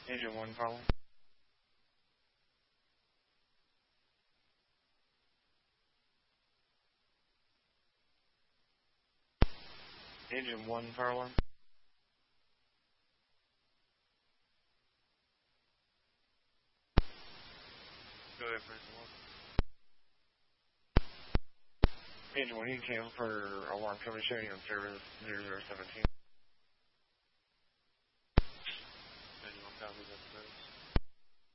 Agent 1 problem. Agent 1 problem. Go ahead, person 1. Agent 1, you can cancel for alarm company showing on service 0017. Agent 1, copy that.